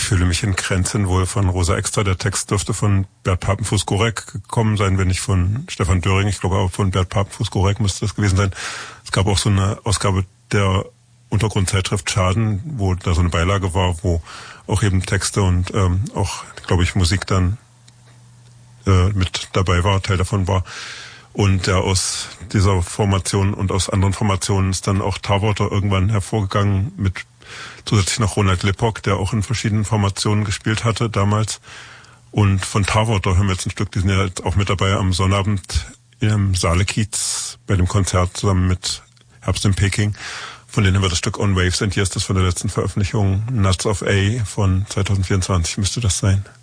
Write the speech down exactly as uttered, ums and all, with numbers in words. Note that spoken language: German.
fühle mich in Grenzen wohl von Rosa Extra. Der Text dürfte von Bert Papenfuß-Gorek gekommen sein, wenn nicht von Stefan Döring. Ich glaube aber von Bert Papenfuß-Gorek müsste das gewesen sein. Es gab auch so eine Ausgabe der Untergrundzeitschrift Schaden, wo da so eine Beilage war, wo auch eben Texte und ähm, auch, glaube ich, Musik dann äh, mit dabei war, Teil davon war. Und der aus dieser Formation und aus anderen Formationen ist dann auch Tarwater irgendwann hervorgegangen mit zusätzlich noch Ronald Lippock, der auch in verschiedenen Formationen gespielt hatte damals. Und von Tarwater hören wir jetzt ein Stück, die sind ja jetzt auch mit dabei am Sonnabend im Saale-Kiez bei dem Konzert zusammen mit Herbst in Peking. Von denen haben wir das Stück On Waves and Years, das von der letzten Veröffentlichung Nuts of A von zwanzig vierundzwanzig müsste das sein.